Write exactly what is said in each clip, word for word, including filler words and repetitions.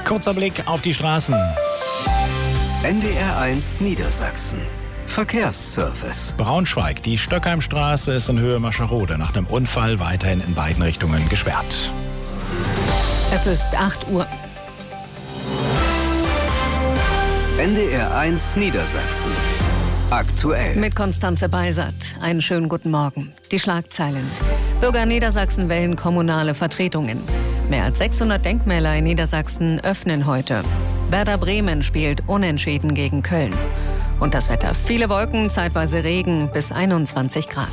Kurzer Blick auf die Straßen. N D R eins Niedersachsen. Verkehrsservice. Braunschweig, die Stöckheimstraße ist in Höhe Mascherode nach einem Unfall weiterhin in beiden Richtungen gesperrt. Es ist acht Uhr. N D R eins Niedersachsen. Aktuell. Mit Konstanze Beisert. Einen schönen guten Morgen. Die Schlagzeilen. Bürger Niedersachsen wählen kommunale Vertretungen. Mehr als sechshundert Denkmäler in Niedersachsen öffnen heute. Werder Bremen spielt unentschieden gegen Köln. Und das Wetter. Viele Wolken, zeitweise Regen bis einundzwanzig Grad.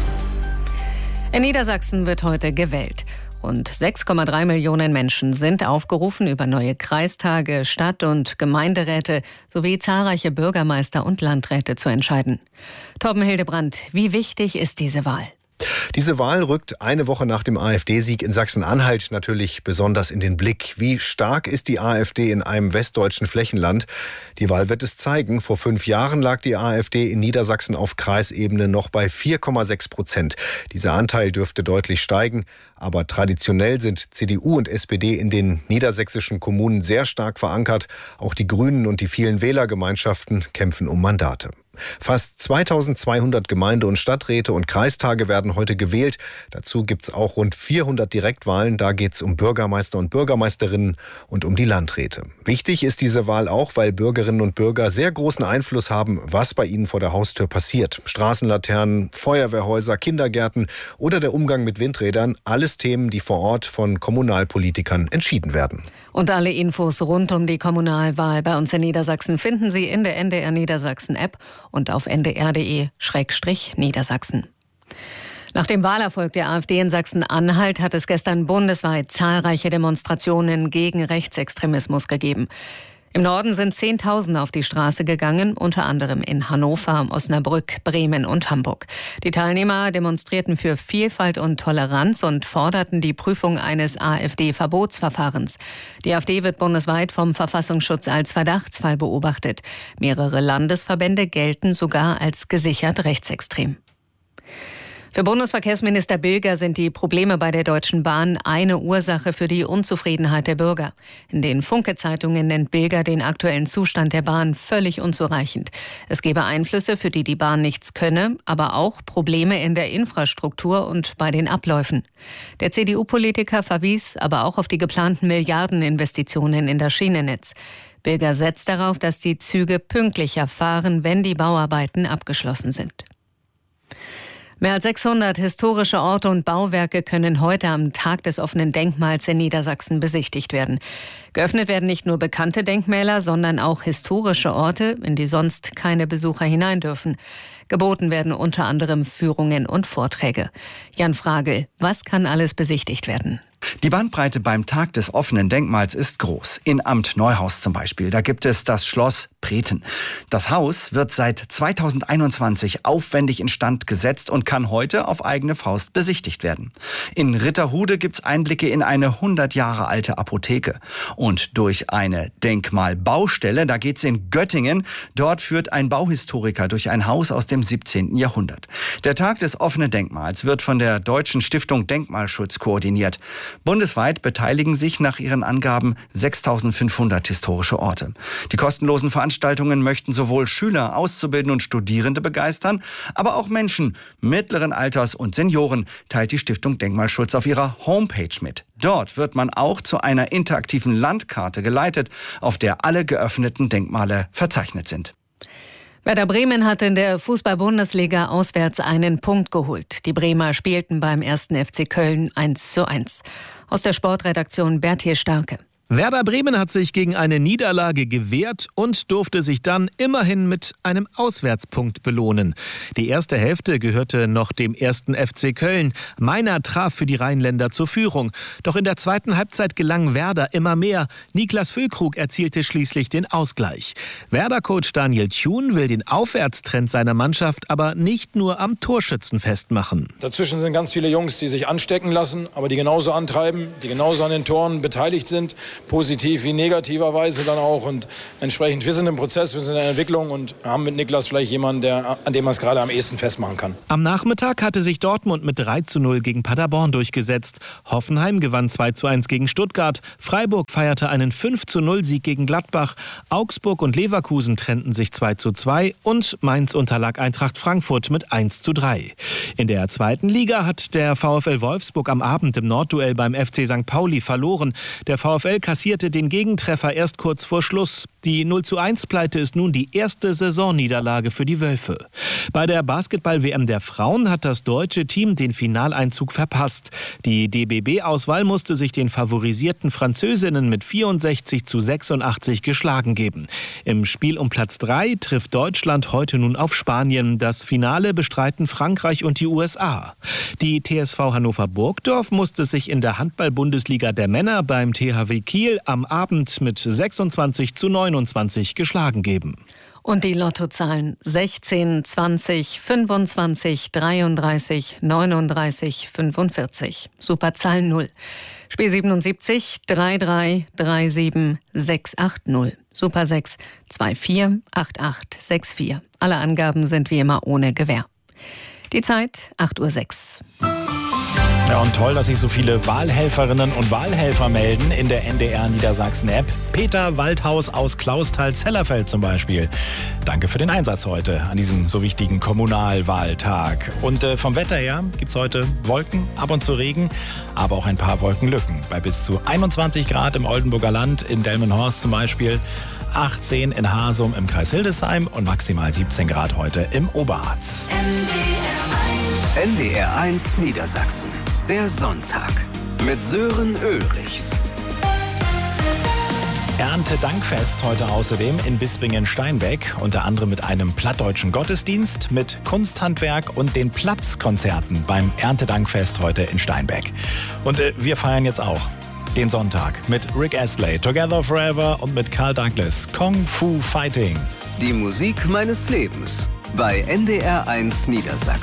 In Niedersachsen wird heute gewählt. Rund sechs Komma drei Millionen Menschen sind aufgerufen, über neue Kreistage, Stadt- und Gemeinderäte sowie zahlreiche Bürgermeister und Landräte zu entscheiden. Torben Hildebrandt, wie wichtig ist diese Wahl? Diese Wahl rückt eine Woche nach dem AfD-Sieg in Sachsen-Anhalt natürlich besonders in den Blick. Wie stark ist die AfD in einem westdeutschen Flächenland? Die Wahl wird es zeigen. Vor fünf Jahren lag die AfD in Niedersachsen auf Kreisebene noch bei vier Komma sechs Prozent. Dieser Anteil dürfte deutlich steigen. Aber traditionell sind C D U und S P D in den niedersächsischen Kommunen sehr stark verankert. Auch die Grünen und die vielen Wählergemeinschaften kämpfen um Mandate. Fast zweitausendzweihundert Gemeinde- und Stadträte und Kreistage werden heute gewählt. Dazu gibt es auch rund vierhundert Direktwahlen. Da geht es um Bürgermeister und Bürgermeisterinnen und um die Landräte. Wichtig ist diese Wahl auch, weil Bürgerinnen und Bürger sehr großen Einfluss haben, was bei ihnen vor der Haustür passiert. Straßenlaternen, Feuerwehrhäuser, Kindergärten oder der Umgang mit Windrädern. Alles Themen, die vor Ort von Kommunalpolitikern entschieden werden. Und alle Infos rund um die Kommunalwahl bei uns in Niedersachsen finden Sie in der N D R Niedersachsen App und auf n d r punkt d e Schrägstrich Niedersachsen. Nach dem Wahlerfolg der AfD in Sachsen-Anhalt hat es gestern bundesweit zahlreiche Demonstrationen gegen Rechtsextremismus gegeben. Im Norden sind Zehntausende auf die Straße gegangen, unter anderem in Hannover, Osnabrück, Bremen und Hamburg. Die Teilnehmer demonstrierten für Vielfalt und Toleranz und forderten die Prüfung eines AfD-Verbotsverfahrens. Die AfD wird bundesweit vom Verfassungsschutz als Verdachtsfall beobachtet. Mehrere Landesverbände gelten sogar als gesichert rechtsextrem. Für Bundesverkehrsminister Bilger sind die Probleme bei der Deutschen Bahn eine Ursache für die Unzufriedenheit der Bürger. In den Funke-Zeitungen nennt Bilger den aktuellen Zustand der Bahn völlig unzureichend. Es gebe Einflüsse, für die die Bahn nichts könne, aber auch Probleme in der Infrastruktur und bei den Abläufen. Der C D U-Politiker verwies aber auch auf die geplanten Milliardeninvestitionen in das Schienennetz. Bilger setzt darauf, dass die Züge pünktlicher fahren, wenn die Bauarbeiten abgeschlossen sind. Mehr als sechshundert historische Orte und Bauwerke können heute am Tag des offenen Denkmals in Niedersachsen besichtigt werden. Geöffnet werden nicht nur bekannte Denkmäler, sondern auch historische Orte, in die sonst keine Besucher hinein dürfen. Geboten werden unter anderem Führungen und Vorträge. Jan Fragel, was kann alles besichtigt werden? Die Bandbreite beim Tag des offenen Denkmals ist groß. In Amt Neuhaus zum Beispiel, da gibt es das Schloss Preten. Das Haus wird seit zweitausendeinundzwanzig aufwendig instand gesetzt und kann heute auf eigene Faust besichtigt werden. In Ritterhude gibt's Einblicke in eine hundert Jahre alte Apotheke. Und durch eine Denkmalbaustelle, da geht's in Göttingen. Dort führt ein Bauhistoriker durch ein Haus aus dem siebzehnten Jahrhundert. Der Tag des offenen Denkmals wird von der Deutschen Stiftung Denkmalschutz koordiniert. Bundesweit beteiligen sich nach ihren Angaben sechstausendfünfhundert historische Orte. Die kostenlosen Veranstaltungen möchten sowohl Schüler, Auszubildende und Studierende begeistern, aber auch Menschen mittleren Alters und Senioren, teilt die Stiftung Denkmalschutz auf ihrer Homepage mit. Dort wird man auch zu einer interaktiven Landkarte geleitet, auf der alle geöffneten Denkmale verzeichnet sind. Werder Bremen hat in der Fußball-Bundesliga auswärts einen Punkt geholt. Die Bremer spielten beim ersten F C Köln eins zu eins. Aus der Sportredaktion Berthier Starke. Werder Bremen hat sich gegen eine Niederlage gewehrt und durfte sich dann immerhin mit einem Auswärtspunkt belohnen. Die erste Hälfte gehörte noch dem ersten F C Köln. Meiner traf für die Rheinländer zur Führung. Doch in der zweiten Halbzeit gelang Werder immer mehr. Niklas Füllkrug erzielte schließlich den Ausgleich. Werder-Coach Daniel Thun will den Aufwärtstrend seiner Mannschaft aber nicht nur am Torschützen festmachen. Dazwischen sind ganz viele Jungs, die sich anstecken lassen, aber die genauso antreiben, die genauso an den Toren beteiligt sind. positiv wie negativerweise dann auch. Und entsprechend, wir sind im Prozess, wir sind in der Entwicklung und haben mit Niklas vielleicht jemanden, der, an dem man es gerade am ehesten festmachen kann. Am Nachmittag hatte sich Dortmund mit drei zu null gegen Paderborn durchgesetzt. Hoffenheim gewann zwei zu eins gegen Stuttgart. Freiburg feierte einen fünf zu null Sieg gegen Gladbach. Augsburg und Leverkusen trennten sich zwei zu zwei und Mainz unterlag Eintracht Frankfurt mit eins zu drei. In der zweiten Liga hat der VfL Wolfsburg am Abend im Nordduell beim F C Sankt Pauli verloren. Der VfL kassierte den Gegentreffer erst kurz vor Schluss. Die null zu eins Pleite ist nun die erste Saisonniederlage für die Wölfe. Bei der Basketball-W M der Frauen hat das deutsche Team den Finaleinzug verpasst. Die D B B-Auswahl musste sich den favorisierten Französinnen mit vierundsechzig zu sechsundachtzig geschlagen geben. Im Spiel um Platz drei trifft Deutschland heute nun auf Spanien. Das Finale bestreiten Frankreich und die U S A. Die T S V Hannover Burgdorf musste sich in der Handball-Bundesliga der Männer beim T H W Kiel am Abend mit sechsundzwanzig zu neunundzwanzig geschlagen geben. Und die Lottozahlen sechzehn, zwanzig, fünfundzwanzig, dreiunddreißig, neununddreißig, fünfundvierzig. Superzahl null. Spiel siebenundsiebzig, drei drei, drei sieben, sechs acht null. Super sechs, zwei vier, acht acht, sechs vier. Alle Angaben sind wie immer ohne Gewähr. Die Zeit acht Uhr sechs. Ja, und toll, dass sich so viele Wahlhelferinnen und Wahlhelfer melden in der N D R Niedersachsen-App. Peter Waldhaus aus Clausthal-Zellerfeld zum Beispiel. Danke für den Einsatz heute an diesem so wichtigen Kommunalwahltag. Und äh, vom Wetter her gibt es heute Wolken, ab und zu Regen, aber auch ein paar Wolkenlücken. Bei bis zu einundzwanzig Grad im Oldenburger Land, in Delmenhorst zum Beispiel, achtzehn in Hasum im Kreis Hildesheim und maximal siebzehn Grad heute im Oberharz. N D R eins Niedersachsen. Der Sonntag mit Sören Ulrichs. Erntedankfest heute außerdem in Bispingen-Steinbeck, unter anderem mit einem plattdeutschen Gottesdienst, mit Kunsthandwerk und den Platzkonzerten beim Erntedankfest heute in Steinbeck. Und äh, wir feiern jetzt auch den Sonntag mit Rick Astley, Together Forever und mit Carl Douglas, Kung Fu Fighting. Die Musik meines Lebens bei N D R eins Niedersachsen.